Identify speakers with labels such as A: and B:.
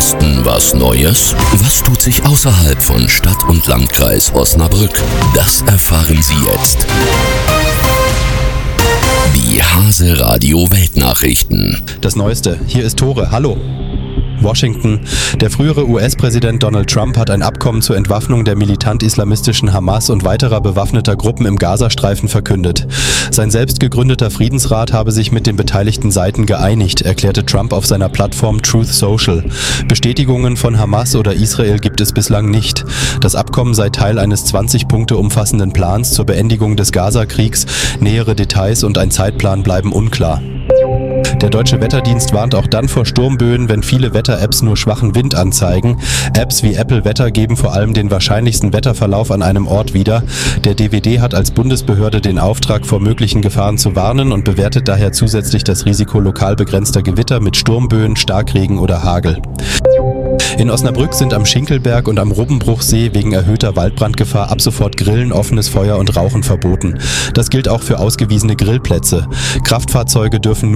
A: Westen was Neues? Was tut sich außerhalb von Stadt und Landkreis Osnabrück? Das erfahren Sie jetzt. Die Hase Radio Weltnachrichten.
B: Das Neueste. Hier ist Tore. Hallo. Washington. Der frühere US-Präsident Donald Trump hat ein Abkommen zur Entwaffnung der militant-islamistischen Hamas und weiterer bewaffneter Gruppen im Gazastreifen verkündet. Sein selbst gegründeter Friedensrat habe sich mit den beteiligten Seiten geeinigt, erklärte Trump auf seiner Plattform Truth Social. Bestätigungen von Hamas oder Israel gibt es bislang nicht. Das Abkommen sei Teil eines 20 Punkte umfassenden Plans zur Beendigung des Gaza-Kriegs. Nähere Details und ein Zeitplan bleiben unklar. Der Deutsche Wetterdienst warnt auch dann vor Sturmböen, wenn viele Wetter-Apps nur schwachen Wind anzeigen. Apps wie Apple Wetter geben vor allem den wahrscheinlichsten Wetterverlauf an einem Ort wieder. Der DWD hat als Bundesbehörde den Auftrag, vor möglichen Gefahren zu warnen und bewertet daher zusätzlich das Risiko lokal begrenzter Gewitter mit Sturmböen, Starkregen oder Hagel. In Osnabrück sind am Schinkelberg und am Rubbenbruchsee wegen erhöhter Waldbrandgefahr ab sofort Grillen, offenes Feuer und Rauchen verboten. Das gilt auch für ausgewiesene Grillplätze. Kraftfahrzeuge dürfen